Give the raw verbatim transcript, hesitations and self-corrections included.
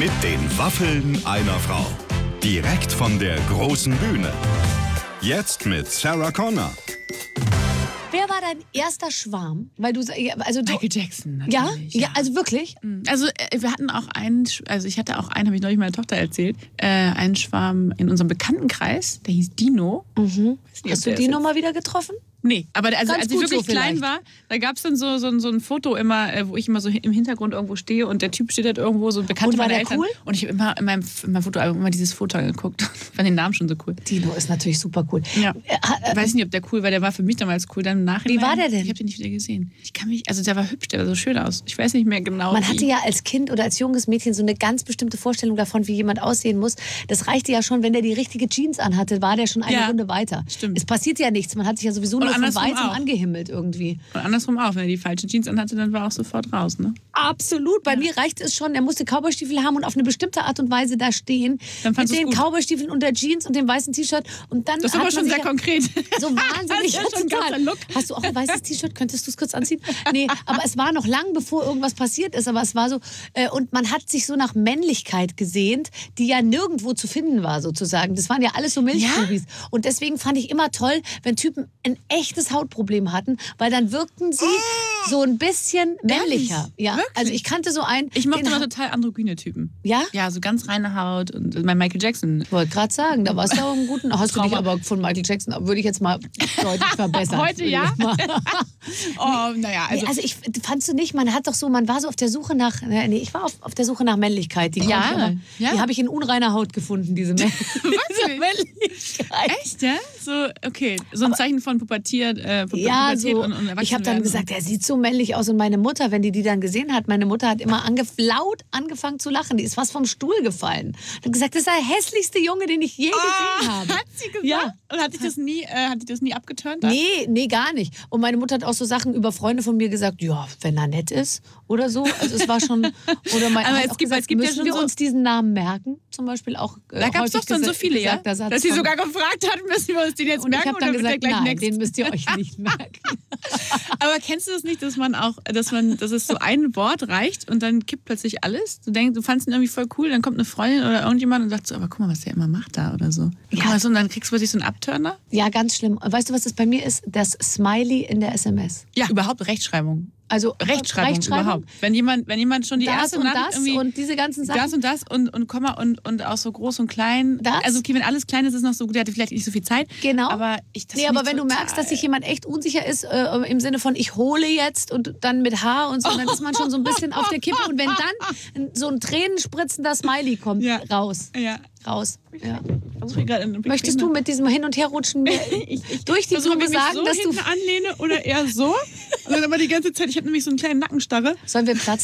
Mit den Waffeln einer Frau. Direkt von der großen Bühne. Jetzt mit Sarah Connor. Wer war dein erster Schwarm? Weil du, also du, Michael Jackson, ja? natürlich. Ja, also wirklich? Also äh, wir hatten auch einen, also ich hatte auch einen, habe ich neulich meiner Tochter erzählt, äh, einen Schwarm in unserem Bekanntenkreis, der hieß Dino. Mhm. Weiß nicht, Hast ob du der die ist Nummer wieder getroffen? Nee, aber also, Ganz als ich gut wirklich so klein vielleicht. war, da gab es dann so, so, so ein Foto immer, äh, wo ich immer so im Hintergrund irgendwo stehe und der Typ steht halt irgendwo, so ein Bekannter Und war meiner der Eltern. cool? Und ich habe immer in meinem, in meinem Fotoalbum immer dieses Foto angeguckt. Ich fand den Namen schon so cool. Dino ist natürlich super cool. Ja. Äh, Ich weiß nicht, ob der cool war, der war für mich damals cool. Dann im Nachhinein, Wie war der denn? Ich habe den nicht wieder gesehen. Ich kann mich, also der war hübsch, der sah so schön aus. Ich weiß nicht mehr genau. Man wie. hatte ja als Kind oder als junges Mädchen so eine ganz bestimmte Vorstellung davon, wie jemand aussehen muss. Das reichte ja schon, wenn der die richtige Jeans anhatte, war der schon eine Ja, Runde weiter. stimmt. Es passiert ja nichts, man hat sich ja sowieso Und nur von andersrum weitem auch. angehimmelt irgendwie. Und andersrum auch, wenn er die falsche Jeans anhatte, dann war er auch sofort raus, ne? Absolut, bei mir reicht es schon, er musste Cowboystiefel haben und auf eine bestimmte Art und Weise da stehen. Dann mit fandst du's den gut. Cowboystiefeln und der Jeans und dem weißen T-Shirt. Und dann Das ist hat aber man schon sich sehr ja konkret. so wahnsinnig. Das ist ja schon ein total. ganzer Look. Hast du auch ein weißes T-Shirt? Könntest du es kurz anziehen? Nee, aber es war noch lang, bevor irgendwas passiert ist. Aber es war so, äh, und man hat sich so nach Männlichkeit gesehnt, die ja nirgendwo zu finden war, sozusagen. Das waren ja alles so Milchbubis. Und deswegen fand ich immer toll, wenn Typen ein echtes Hautproblem hatten, weil dann wirkten sie so ein bisschen männlicher. Ja, Wirklich? also ich kannte so einen. Ich mochte den immer ha- total androgyne Typen. Ja? Ja, so ganz reine Haut und mein Michael Jackson. Ich wollte gerade sagen, da warst du auch einen guten. Hast du dich Trauma. aber von Michael Jackson, würde ich jetzt mal deutlich verbessern. Heute Würde ja? ich mal. Oh, naja, Also, also. nee, also ich fandst du nicht, man hat doch so, man war so auf der Suche nach, nee, ich war auf, auf der Suche nach Männlichkeit. Die, Ja, konnte ich aber- ja. die habe ich in unreiner Haut gefunden, diese, Mä diese Männlichkeit. Echt, ja? So, okay. So ein Zeichen von Pubertiert, äh, Pu- Ja, Pubertät so, und, und ich habe dann Erwachsenwerden. gesagt, er sieht so männlich aus. Und meine Mutter, wenn die die dann gesehen hat, meine Mutter hat immer angef laut angefangen zu lachen. Die ist fast vom Stuhl gefallen. Hat gesagt, das ist der hässlichste Junge, den ich je gesehen habe. Hat sie gesagt? Ja. Und hat dich das nie, äh, hat dich das nie abgeturnt? Nee, nee, gar nicht. Und meine Mutter hat auch so Sachen über Freunde von mir gesagt, ja, wenn er nett ist oder so. Also es war schon, oder mein, Aber hat es auch gibt- gesagt, es gibt ja müssen schon wir so- uns diesen Namen merken? Zum Beispiel auch äh, Da gab es doch häufig dann so gesa- viele, ja? gesagt, der Satz Dass sie von- sogar gefragt hat, müssen wir uns den jetzt Und ich merken habe dann oder wird der gesagt, gleich nein, next? den müsst ihr euch nicht merken. Aber kennst du das nicht, dass man auch, dass man, dass es so ein Wort reicht und dann kippt plötzlich alles? Du denkst, du fandest ihn irgendwie voll cool, dann kommt eine Freundin oder irgendjemand und sagt so, aber guck mal, was der immer macht da oder so. Guck mal, so, und dann kriegst du plötzlich so einen Abturner. Ja, ganz schlimm. Weißt du, was das bei mir ist? Das Smiley in der S M S. Ja, überhaupt Rechtschreibung. Also Rechtschreibung, überhaupt. Wenn jemand, wenn jemand schon die das erste und Nachricht das irgendwie und diese ganzen Sachen. das und das und, und Komma und, und auch so groß und klein. Das? Also okay, wenn alles klein ist, ist noch so gut, der hatte vielleicht nicht so viel Zeit. Genau. Aber ich das Nee, find aber ich wenn du total- merkst, dass sich jemand echt unsicher ist, äh, im Sinne von ich hole jetzt und dann mit H und so, dann ist man schon so ein bisschen auf der Kippe. Und wenn dann so ein tränenspritzender Smiley kommt, Ja. raus. Ja. Raus. Ja. Versuch hier gerade eine Möchtest du mit diesem Hin- und Herrutschen mir durch die Versuche, Blume wie ich mich sagen, so dass du... hinten anlehne oder eher so? Und dann aber die ganze Zeit, ich habe nämlich so einen kleinen Nackenstarre. Sollen wir Platz